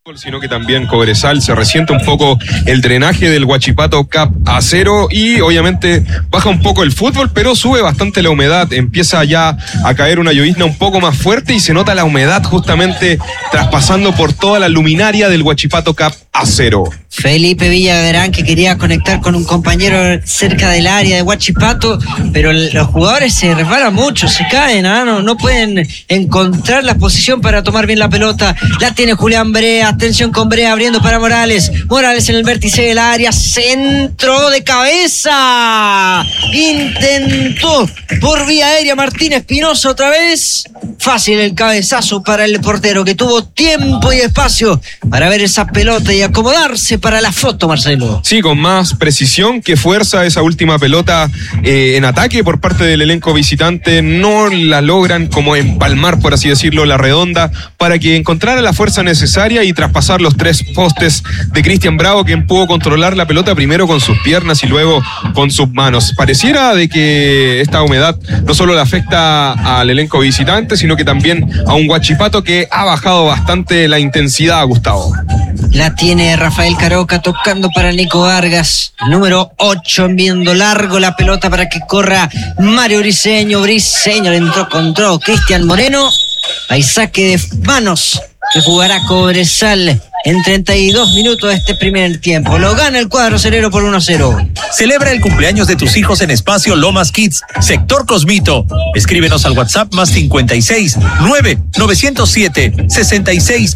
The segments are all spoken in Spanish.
Sino que también Cobresal se resiente un poco el drenaje del Huachipato Cup a cero y obviamente baja un poco el fútbol, pero sube bastante la humedad, empieza ya a caer una llovizna un poco más fuerte y se nota la humedad justamente traspasando por toda la luminaria del Huachipato Cup a cero. Felipe Villagrán, que quería conectar con un compañero cerca del área de Huachipato, pero los jugadores se resbalan mucho, se caen, no pueden encontrar la posición para tomar bien la pelota. La tiene Julián Brea, atención con Brea abriendo para Morales en el vértice del área, centro de cabeza, intentó por vía aérea Martín Espinosa otra vez, fácil el cabezazo para el portero que tuvo tiempo y espacio para ver esa pelota y acomodarse para la foto, Marcelo. Sí, con más precisión que fuerza esa última pelota en ataque por parte del elenco visitante, no la logran como empalmar, por así decirlo, la redonda, para que encontrara la fuerza necesaria y traspasar los tres postes de Cristian Bravo, quien pudo controlar la pelota primero con sus piernas y luego con sus manos. Pareciera de que esta humedad no solo le afecta al elenco visitante, sino que también a un Huachipato que ha bajado bastante la intensidad, Gustavo. La tiene Rafael Caroca tocando para Nico Vargas, número 8, enviando largo la pelota para que corra Mario Briseño le entró Cristian Moreno. Hay saque de manos que jugará Cobresal en 32 minutos de este primer tiempo. Lo gana el cuadro cerero por 1-0. Celebra el cumpleaños de tus hijos en Espacio Lomas Kids, sector Cosmito. Escríbenos al WhatsApp más 56 9 907 66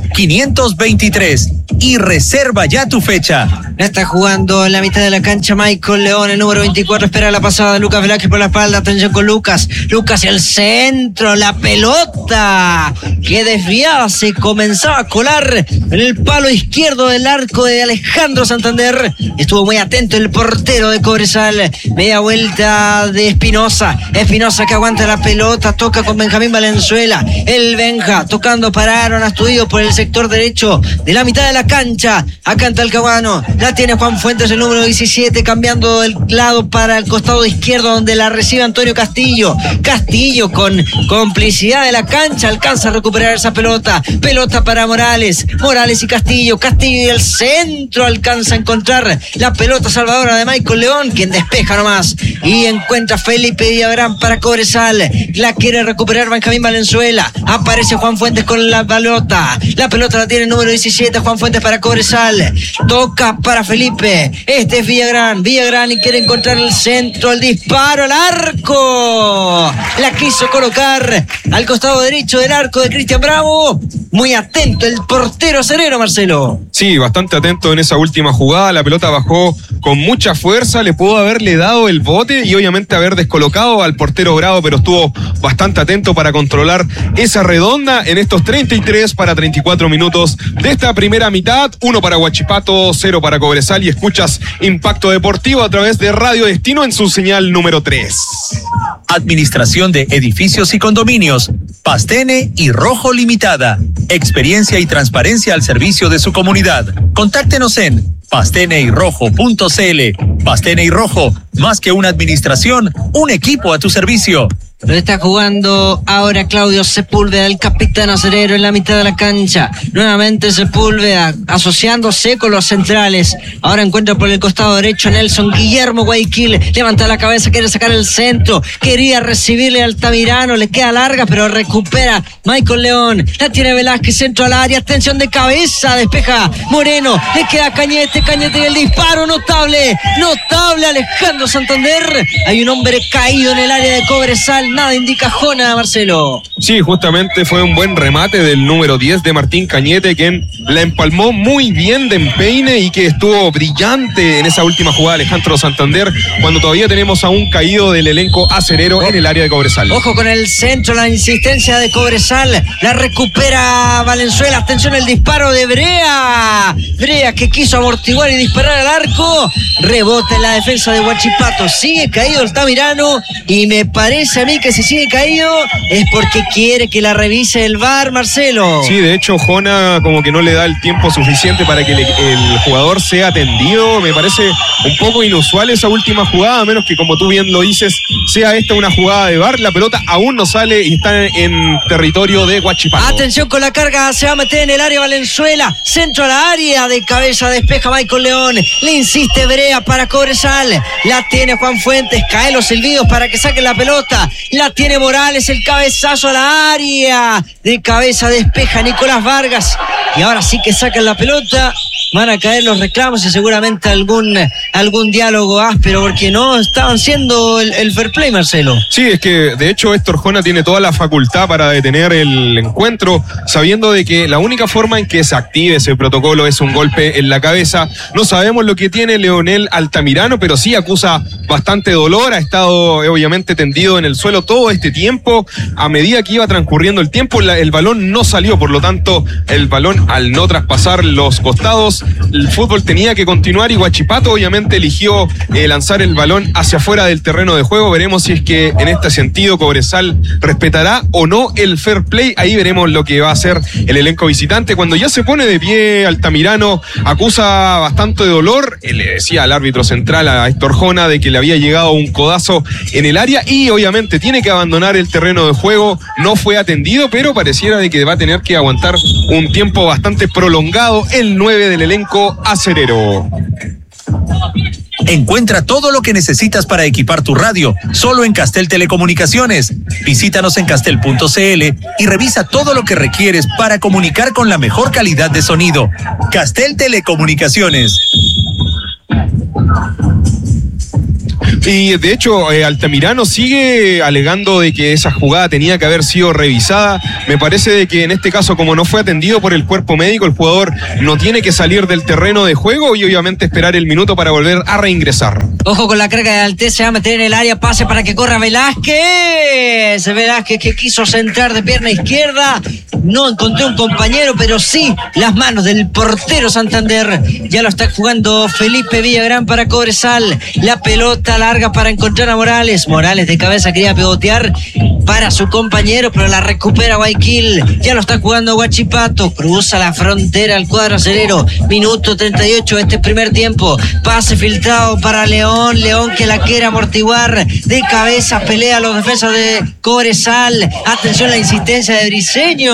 523 y reserva ya tu fecha. Está jugando en la mitad de la cancha Michael León, el número 24, espera la pasada de Lucas Velázquez por la espalda, atención con Lucas el centro, la pelota que desviaba, se comenzaba a colar en el palo izquierdo del arco de Alejandro Santander. Estuvo muy atento el portero de Cobresal, media vuelta de Espinosa que aguanta la pelota, toca con Benjamín Valenzuela, el Benja tocando para Aaron Astudillo por el sector derecho de la mitad de la cancha, acá en Talcahuano. La tiene Juan Fuentes, el número 17, cambiando el lado para el costado izquierdo donde la recibe Antonio Castillo con complicidad de la cancha alcanza a recuperar esa pelota para Morales y Castillo y el centro alcanza a encontrar la pelota salvadora de Michael León, quien despeja nomás y encuentra Felipe Villagrán para Cobresal, la quiere recuperar Benjamín Valenzuela, aparece Juan Fuentes con la pelota la tiene el número 17, Juan Fuentes para Cobresal, toca para Felipe, este es Villagrán y quiere encontrar el centro, el disparo al arco, la quiso colocar al costado derecho del arco de Cristian Bravo, muy atento el portero cerero, Marcelo. Sí, bastante atento en esa última jugada, la pelota bajó con mucha fuerza, le pudo haberle dado el bote y obviamente haber descolocado al portero Bravo, pero estuvo bastante atento para controlar esa redonda en estos 33 para 34 minutos de esta primera mitad, 1 para Huachipato, 0 para Cobresal, y escuchas Impacto Deportivo a través de Radio Destino en su señal número 3. Administración de Edificios y Condominios, Pastene y Rojo Limitada. Experiencia y transparencia al servicio de su comunidad. Contáctenos en pasteneyrojo.cl. Pastene y Rojo, más que una administración, un equipo a tu servicio. Lo está jugando ahora Claudio Sepúlveda, el capitán acerero en la mitad de la cancha. Nuevamente Sepúlveda asociándose con los centrales. Ahora encuentra por el costado derecho Nelson Guillermo Guayaquil. Levanta la cabeza, quiere sacar el centro. Quería recibirle al Altamirano, le queda larga, pero recupera Michael León. La tiene Velázquez, centro al área. Atención de cabeza, despeja Moreno. Le queda Cañete y el disparo notable Alejandro Santander. Hay un hombre caído en el área de Cobresal. Nada indica Jona, Marcelo. Sí, justamente fue un buen remate del número 10 de Martín Cañete, quien la empalmó muy bien de empeine y que estuvo brillante en esa última jugada Alejandro Santander, cuando todavía tenemos a un caído del elenco acerero en el área de Cobresal. Ojo con el centro, la insistencia de Cobresal, la recupera Valenzuela, atención el disparo de Brea que quiso amortiguar y disparar al arco, rebota en la defensa de Huachipato, sigue caído el Tamirano y me parece a mí que si sigue caído es porque quiere que la revise el VAR, Marcelo. Sí, de hecho Jona como que no le da el tiempo suficiente para que el jugador sea atendido. Me parece un poco inusual esa última jugada, a menos que, como tú bien lo dices, sea esta una jugada de VAR. La pelota aún no sale y está en territorio de Huachipato. Atención con la carga, se va a meter en el área Valenzuela, centro a la área, de cabeza despeja Michael León, le insiste Brea para Cobresal, la tiene Juan Fuentes, caen los silbidos para que saquen la pelota, la tiene Morales, el cabezazo a la área, de cabeza despeja Nicolás Vargas, y ahora sí que sacan la pelota. Van a caer los reclamos y seguramente algún diálogo áspero, porque no estaban siendo el fair play, Marcelo. Sí, es que de hecho Héctor Jona tiene toda la facultad para detener el encuentro, sabiendo de que la única forma en que se active ese protocolo es un golpe en la cabeza. No sabemos lo que tiene Leonel Altamirano, pero sí acusa bastante dolor, ha estado obviamente tendido en el suelo todo este tiempo. A medida que iba transcurriendo el tiempo, el balón no salió, por lo tanto el balón, al no traspasar los costados, el fútbol tenía que continuar, y Huachipato obviamente eligió lanzar el balón hacia afuera del terreno de juego. Veremos si es que en este sentido Cobresal respetará o no el fair play. Ahí veremos lo que va a hacer el elenco visitante. Cuando ya se pone de pie Altamirano, acusa bastante de dolor, le decía al árbitro central, a Héctor Jona, de que le había llegado un codazo en el área y obviamente tiene que abandonar el terreno de juego. No fue atendido, pero pareciera de que va a tener que aguantar un tiempo bastante prolongado el 9 del elenco acerero. Encuentra todo lo que necesitas para equipar tu radio, solo en Castel Telecomunicaciones. Visítanos en castel.cl y revisa todo lo que requieres para comunicar con la mejor calidad de sonido. Castel Telecomunicaciones. Y de hecho Altamirano sigue alegando de que esa jugada tenía que haber sido revisada. Me parece de que en este caso, como no fue atendido por el cuerpo médico, el jugador no tiene que salir del terreno de juego y obviamente esperar el minuto para volver a reingresar. Ojo con la carga de Altés, se va a meter en el área, pase para que corra Velázquez que quiso centrar de pierna izquierda, no encontró un compañero, pero sí las manos del portero Santander. Ya lo está jugando Felipe Villagrán para Cobresal, la pelota larga para encontrar a Morales de cabeza quería pegotear para su compañero, pero la recupera Guayaquil. Ya lo está jugando Huachipato, cruza la frontera al cuadro acerero, minuto 38 de este primer tiempo, pase filtrado para León que la quiere amortiguar, de cabeza pelea a los defensas de Cobresal. Atención, la insistencia de Briseño,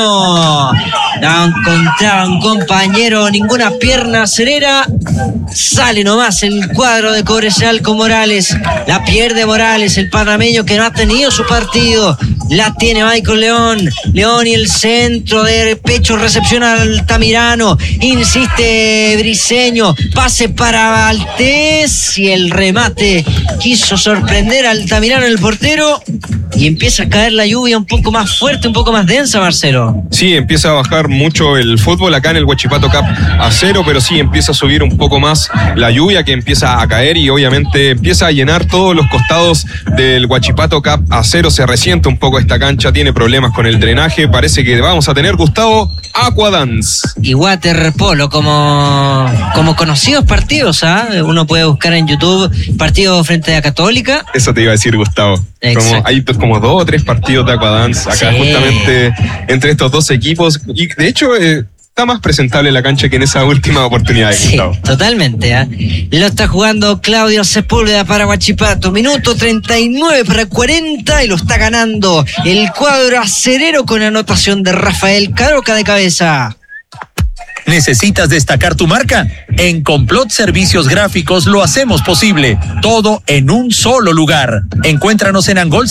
no encontraba un compañero, ninguna pierna acerera, sale nomás el cuadro de Cobresal con Morales, la pierde Morales, el panameño que no ha tenido su partido, la tiene Michael León y el centro de pecho, recepción al Altamirano, insiste Briseño, pase para Altés y el remate quiso sorprender al Altamirano, el portero, y empieza a caer la lluvia un poco más fuerte, un poco más densa, Marcelo. Sí, empieza a bajar mucho el fútbol acá en el Huachipato Cup a cero, pero sí empieza a subir un poco más la lluvia, que empieza a caer y obviamente empieza a llenar todos los costados del Huachipato Cup a cero. Se resiente un poco esta cancha, tiene problemas con el drenaje, parece que vamos a tener, Gustavo, Aquadance. Y waterpolo como conocidos partidos, uno puede buscar en YouTube partido frente a Católica. Eso te iba a decir, Gustavo. Hay como 2 o 3 partidos de Aquadance acá, sí, justamente entre estos dos equipos, y de hecho está más presentable la cancha que en esa última oportunidad. Sí, Gustavo. Totalmente. Lo está jugando Claudio Sepúlveda para Huachipato, minuto 39 para 40, y lo está ganando el cuadro acerero con anotación de Rafael Caroca de cabeza. ¿Necesitas destacar tu marca? En Complot Servicios Gráficos lo hacemos posible. Todo en un solo lugar. Encuéntranos en Angol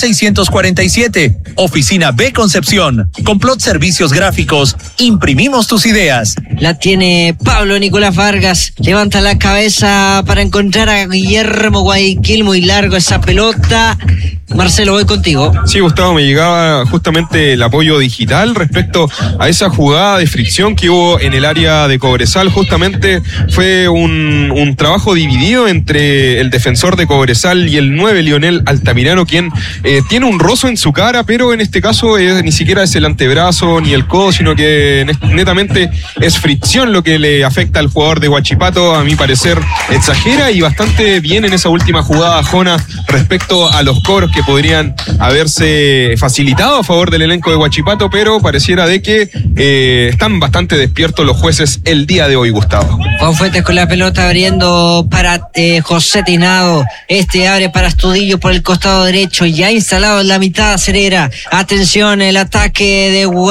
647, Oficina B Concepción. Complot Servicios Gráficos. Imprimimos tus ideas. La tiene Pablo Nicolás Vargas. Levanta la cabeza para encontrar a Guillermo Guayaquil. Muy largo esa pelota. Marcelo, voy contigo. Sí, Gustavo, me llegaba justamente el apoyo digital respecto a esa jugada de fricción que hubo en el área de Cobresal. Justamente fue un trabajo dividido entre el defensor de Cobresal y el 9, Leonel Altamirano, quien tiene un rozo en su cara, pero en este caso ni siquiera es el antebrazo ni el codo, sino que netamente es fricción lo que le afecta al jugador de Huachipato. A mi parecer exagera y bastante bien en esa última jugada Jona respecto a los cobros que podrían haberse facilitado a favor del elenco de Huachipato, pero pareciera de que están bastante despiertos los jueces entonces el día de hoy, Gustavo. Juan Fuentes con la pelota abriendo para José Tinado. Abre para Astudillo por el costado derecho, ya instalado en la mitad acerera. Atención, el ataque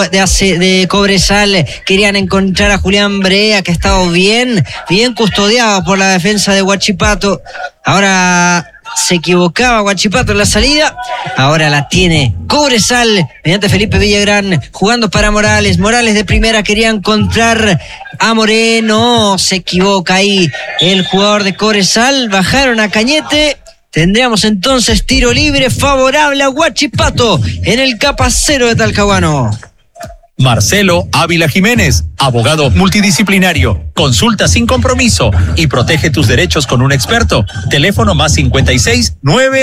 de Cobresal. Querían encontrar a Julián Brea, que ha estado bien custodiado por la defensa de Huachipato. Ahora se equivocaba Huachipato en la salida, ahora la tiene Cobresal mediante Felipe Villagrán, jugando para Morales. Morales de primera, quería encontrar a Moreno, se equivoca ahí el jugador de Cobresal, bajaron a Cañete. Tendríamos entonces tiro libre favorable a Huachipato en el Capacero de Talcahuano. Marcelo Ávila Jiménez, abogado multidisciplinario. Consulta sin compromiso y protege tus derechos con un experto. Teléfono +56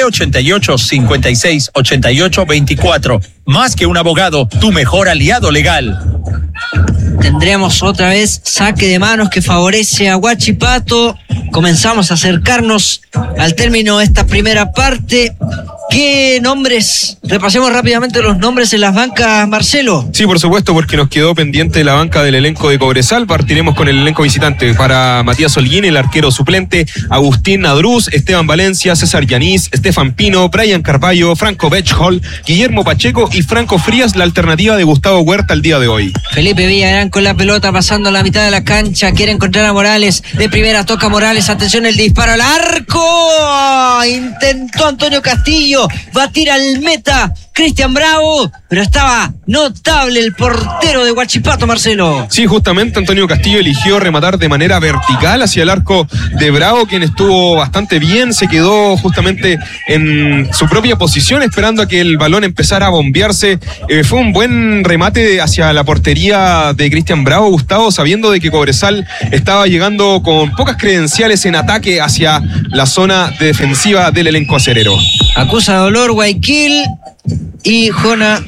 988 56 88 24. Más que un abogado, tu mejor aliado legal. Tendremos otra vez saque de manos que favorece a Huachipato. Comenzamos a acercarnos al término de esta primera parte. ¿Qué nombres? Repasemos rápidamente los nombres en las bancas, Marcelo. Sí, por supuesto, porque nos quedó pendiente la banca del elenco de Cobresal. Partiremos con el elenco visitante. Para Matías Holguín, el arquero suplente, Agustín Nadruz, Esteban Valencia, César Yanís, Estefan Pino, Brian Carballo, Franco Bechhol, Guillermo Pacheco y Franco Frías, la alternativa de Gustavo Huerta el día de hoy. Felipe Villagrán con la pelota pasando a la mitad de la cancha, quiere encontrar a Morales, de primera toca Morales, atención el disparo al arco, intentó Antonio Castillo batir al meta Cristian Bravo, pero estaba notable el portero de Huachipato, Marcelo. Sí, justamente Antonio Castillo eligió rematar de manera vertical hacia el arco de Bravo, quien estuvo bastante bien, se quedó justamente en su propia posición esperando a que el balón empezara a bombearse. Fue un buen remate hacia la portería de Cristian Bravo, Gustavo, sabiendo de que Cobresal estaba llegando con pocas credenciales en ataque hacia la zona defensiva del elenco acerero. Acusa dolor Guayaquil y Jona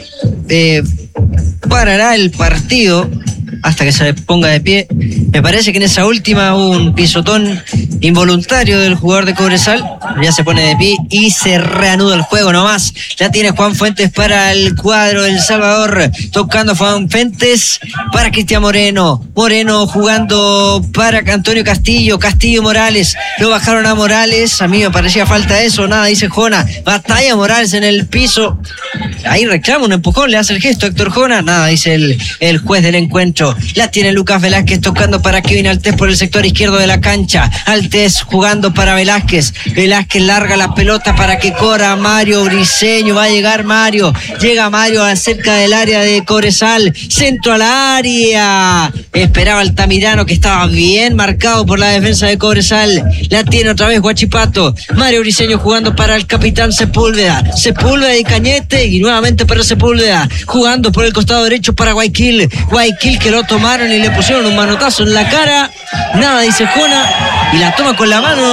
parará el partido hasta que se ponga de pie. Me parece que en esa última hubo un pisotón involuntario del jugador de Cobresal. Ya se pone de pie y se reanuda el juego nomás. Ya tiene Juan Fuentes para el cuadro del Salvador, tocando Juan Fuentes para Cristian Moreno. Moreno jugando para Antonio Castillo. Castillo Morales, lo bajaron a Morales. A mí me parecía falta eso, nada, dice Jona. Batalla Morales en el piso. Ahí reclama un empujón, le hace el gesto Héctor Jona. Nada, dice el juez del encuentro. La tiene Lucas Velázquez tocando para Kevin Altés por el sector izquierdo de la cancha. Altés jugando para Velázquez. Velázquez larga la pelota para que corra Mario Briseño. Va a llegar Mario. Llega Mario cerca del área de Cobresal. Centro a la área. Esperaba Altamirano, que estaba bien marcado por la defensa de Cobresal. La tiene otra vez Huachipato. Mario Briseño jugando para el capitán Sepúlveda. Sepúlveda y Cañete. Y nuevamente para Sepúlveda. Jugando por el costado derecho para Guayaquil. Guayaquil que lo tomaron y le pusieron un manotazo en la cara. Nada, dice Jona. Y la toma con la mano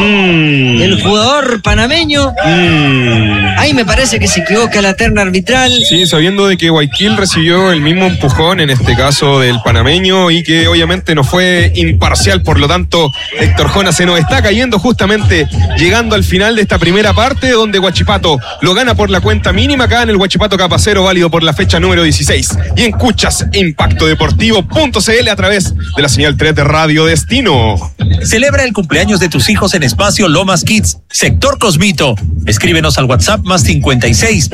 el jugador panameño. Ahí me parece que se equivoca la terna arbitral. Sí, sabiendo de que Guayaquil recibió el mismo empujón, en este caso del panameño, y que obviamente no fue imparcial. Por lo tanto, Héctor Jona se nos está cayendo justamente llegando al final de esta primera parte, donde Huachipato lo gana por la cuenta mínima acá en el Huachipato Capacero, válido por la fecha número 16. Y escuchas impactodeportivo.cl a través de la señal 3 de Radio Destino. Celebra el cumpleaños de tus hijos en Espacio Lomas Kids, sector Cosmito. Escríbenos al WhatsApp +56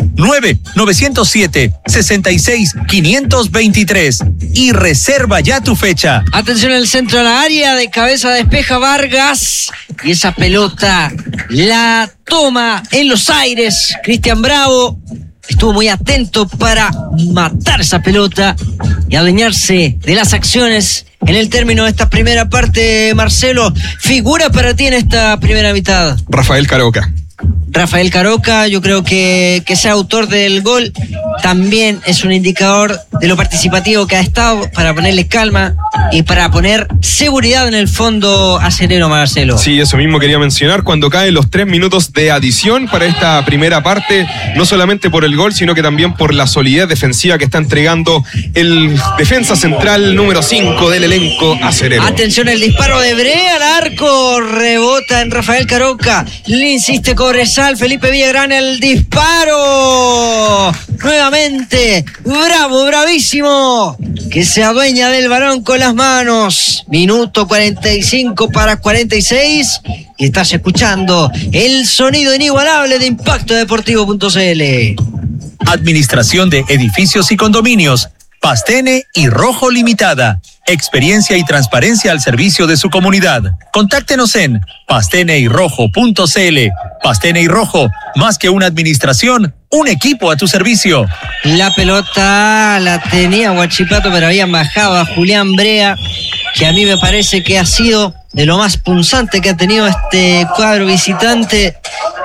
907 66 523 y reserva ya tu fecha. Atención en el centro de la área, de cabeza despeja Vargas y esa pelota la toma en los aires Cristian Bravo. Estuvo muy atento para matar esa pelota y adueñarse de las acciones en el término de esta primera parte. Marcelo, figura para ti en esta primera mitad. Rafael Caroca. Rafael Caroca, yo creo que sea autor del gol también es un indicador de lo participativo que ha estado, para ponerle calma y para poner seguridad en el fondo acerero, Marcelo. Sí, eso mismo quería mencionar, cuando caen los 3 minutos de adición para esta primera parte, no solamente por el gol, sino que también por la solidez defensiva que está entregando el defensa central número 5 del elenco acerero. Atención, el disparo de Brea al arco, rebota en Rafael Caroca, le insiste Cobresal, Felipe Villagrán, el disparo Nuevamente, bravo, bravísimo, que se adueña del balón con las manos. Minuto 45 para 46. Y estás escuchando el sonido inigualable de Impacto Deportivo.cl. Administración de Edificios y Condominios. Pastene y Rojo Limitada. Experiencia y transparencia al servicio de su comunidad. Contáctenos en pasteneyrojo.cl. Pastene y Rojo, más que una administración, un equipo a tu servicio. La pelota la tenía Huachipato, pero habían bajado a Julián Brea, que a mí me parece que ha sido de lo más punzante que ha tenido este cuadro visitante,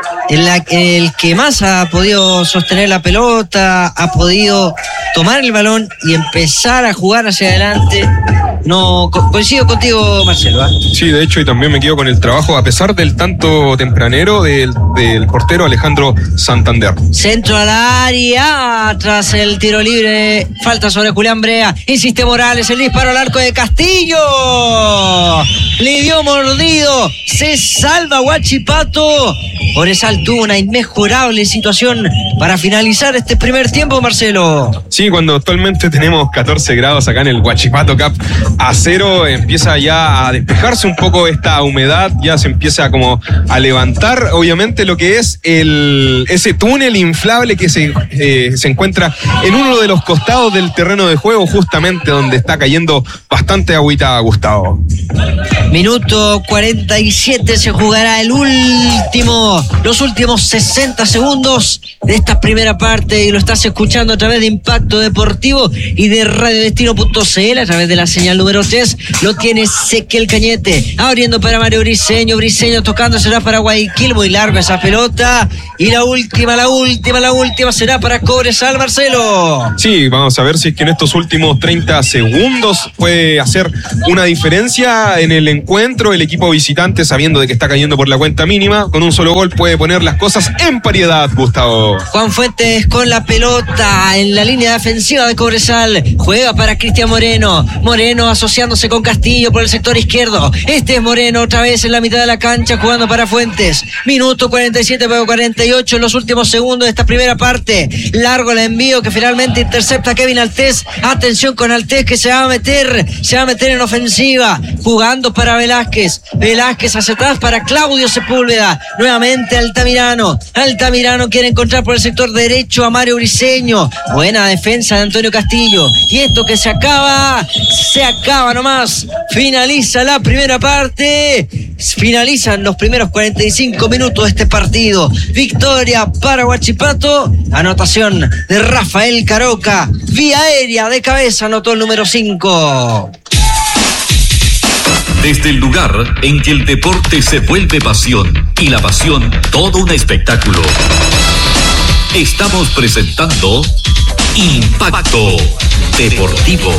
el que más ha podido sostener la pelota, ha podido tomar el balón y empezar a jugar hacia adelante. No, coincido contigo, Marcelo, ¿eh? Sí, de hecho, y también me quedo con el trabajo, a pesar del tanto tempranero del portero Alejandro Santander. Centro al área, tras el tiro libre, falta sobre Julián Brea, insiste Morales, el disparo al arco de Castillo, le dio mordido, se salva Huachipato. Cobresal tuvo una inmejorable situación para finalizar este primer tiempo, Marcelo. Sí, cuando actualmente tenemos 14 grados acá en el Huachipato Cup a 0, empieza ya a despejarse un poco esta humedad, ya se empieza como a levantar, obviamente, lo que es ese túnel inflable que se encuentra en uno de los costados del terreno de juego, justamente donde está cayendo bastante agüita, Gustavo. Minuto 47, se jugará los últimos 60 segundos de esta primera parte, y lo estás escuchando a través de Impacto Deportivo y de radiodestino.cl, a través de la señal número 3. Lo tiene Ezequiel Cañete, abriendo para Mario Briceño tocando, será para Guayaquil, muy larga esa pelota, y la última será para Cobresal, Marcelo. Sí, vamos a ver si es que en estos últimos 30 segundos puede hacer una diferencia en el encuentro. El equipo visitante, sabiendo de que está cayendo por la cuenta mínima, con un solo gol puede poner las cosas en paridad, Gustavo. Juan Fuentes con la pelota en la línea defensiva de Cobresal, juega para Cristian Moreno asociándose con Castillo por el sector izquierdo. Este es Moreno otra vez en la mitad de la cancha jugando para Fuentes. Minuto 47 para 48 en los últimos segundos de esta primera parte. Largo el envío que finalmente intercepta Kevin Altés. Atención con Altés, que se va a meter en ofensiva, jugando para Velázquez hacia atrás para Claudio Sepúlveda. Nuevamente Altamirano quiere encontrar por el sector derecho a Mario Briceño. Buena defensa de Antonio Castillo. Y esto que se acaba nomás. Finaliza la primera parte. Finalizan los primeros 45 minutos de este partido. Victoria para Huachipato. Anotación de Rafael Caroca. Vía aérea de cabeza anotó el número 5. Desde el lugar en que el deporte se vuelve pasión y la pasión todo un espectáculo, estamos presentando Impacto Deportivo.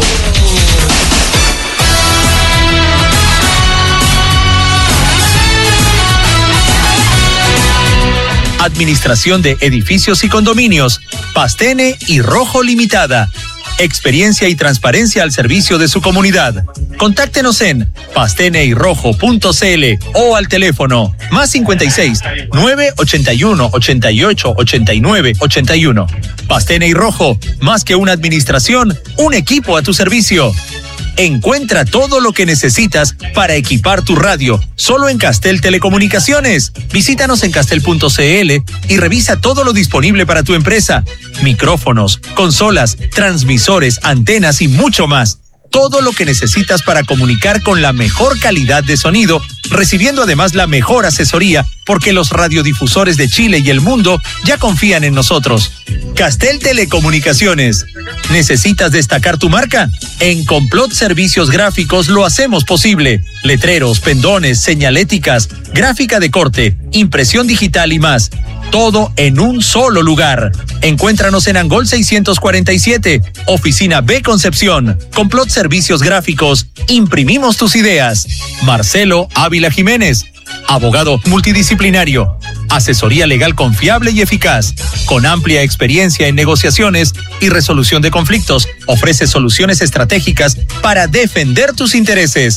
Administración de Edificios y Condominios. Pastene y Rojo Limitada. Experiencia y transparencia al servicio de su comunidad. Contáctenos en pasteneyrojo.cl o al teléfono +56 981 88 89 81. Pastene y Rojo, más que una administración, un equipo a tu servicio. Encuentra todo lo que necesitas para equipar tu radio, solo en Castel Telecomunicaciones. Visítanos en castel.cl y revisa todo lo disponible para tu empresa. Micrófonos, consolas, transmisores, antenas y mucho más. Todo lo que necesitas para comunicar con la mejor calidad de sonido, recibiendo además la mejor asesoría, porque los radiodifusores de Chile y el mundo ya confían en nosotros. Castel Telecomunicaciones. ¿Necesitas destacar tu marca? En Complot Servicios Gráficos lo hacemos posible. Letreros, pendones, señaléticas, gráfica de corte, impresión digital y más. Todo en un solo lugar. Encuéntranos en Angol 647, Oficina B Concepción. Complot Servicios Gráficos. Imprimimos tus ideas. Marcelo Ávila Jiménez. Abogado multidisciplinario. Asesoría legal confiable y eficaz. Con amplia experiencia en negociaciones y resolución de conflictos. Ofrece soluciones estratégicas para defender tus intereses.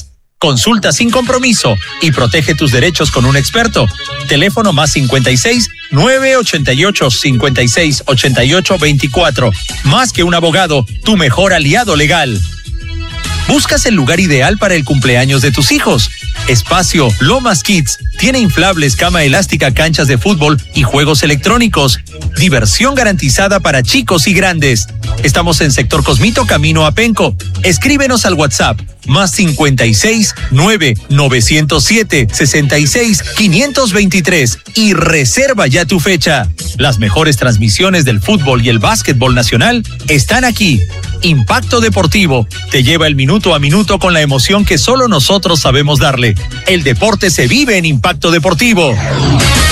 Consulta sin compromiso y protege tus derechos con un experto. Teléfono +56 988 56 88 24. Más que un abogado, tu mejor aliado legal. ¿Buscas el lugar ideal para el cumpleaños de tus hijos? Espacio Lomas Kids tiene inflables, cama elástica, canchas de fútbol y juegos electrónicos. Diversión garantizada para chicos y grandes. Estamos en Sector Cosmito, camino a Penco. Escríbenos al WhatsApp +56 907 66 523 y reserva ya tu fecha. Las mejores transmisiones del fútbol y el básquetbol nacional están aquí. Impacto Deportivo te lleva el minuto a minuto con la emoción que solo nosotros sabemos darle. El deporte se vive en Impacto Deportivo.